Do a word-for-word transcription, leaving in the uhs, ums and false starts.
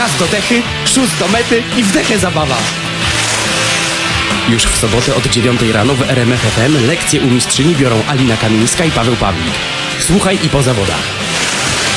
Raz do dechy, szóst do mety i wdechę zabawa. Już w sobotę od dziewiątej rano w R M F F M lekcje u mistrzyni biorą Alina Kamińska i Paweł Pawlik. Słuchaj i po zawodach.